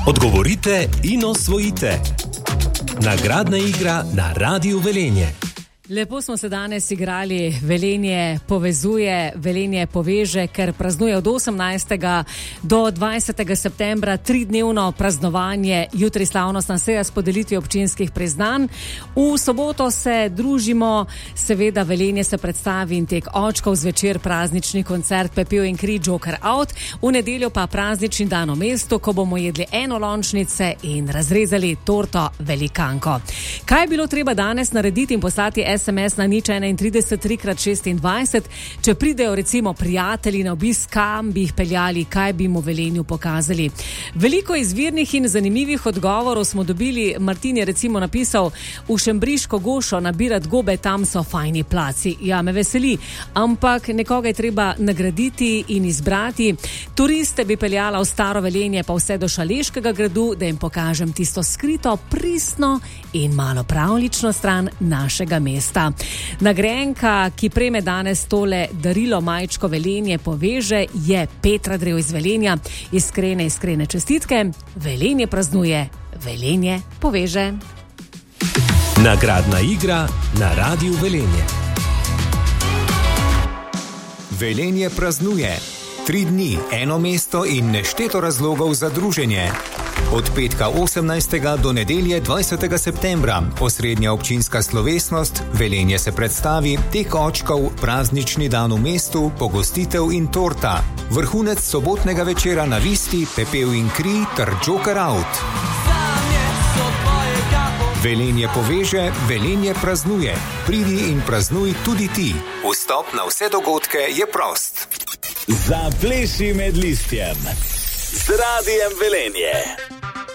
Odgovorite in osvojite. Nagradna igra na Radiu Velenje. Lepo smo se danes igrali, Velenje povezuje, Velenje poveže, ker praznuje od 18. do 20. septembra 3-dnevno praznovanje, jutri slavnostna seja s podelitvijo občinskih priznanj. V soboto se družimo, seveda Velenje se predstavi in tek očkov, zvečer praznični koncert Pepel in kri Joker Out, v nedeljo pa praznični dan v mestu, ko bomo jedli enolončnice in razrezali torto velikanko. Kaj je bilo treba danes narediti in poslati SMS na 031 3x26, če pridejo recimo prijatelji na obisk, kam bi jih peljali, kaj bi mu Velenju pokazali. Veliko izvirnih in zanimivih odgovorov smo dobili. Martin je recimo napisal: v Šembriško Gošo nabirat gobe, tam so fajni placi. Ja, me veseli, ampak nekoga je treba nagraditi in izbrati. Turiste bi peljala v staro Velenje, pa vse do Šaleškega gradu, da jim pokažem tisto skrito, pristno in malo pravlično stran našega mesta. Nagrajenka, ki prejme danes tole darilo majčko Velenje poveže, je Petra Drev iz Velenja. Iskrene čestitke. Velenje praznuje, Velenje poveže. Nagradna igra na Radiu Velenje. Velenje praznuje. 3 dni, eno mesto in nešteto razlogov za druženje. Od petka 18. do nedelje 20. septembra osrednja občinska slovesnost, Velenje se predstavi, tek očkov, praznični dan v mestu, pogostitev in torta. Vrhunec sobotnega večera na Visti, Pepel in kri ter Joker Out. Velenje poveže, Velenje praznuje. Pridi in praznuj tudi ti. Vstop na vse dogodke je prost. Zapleši med listjem z Radijem Velenje.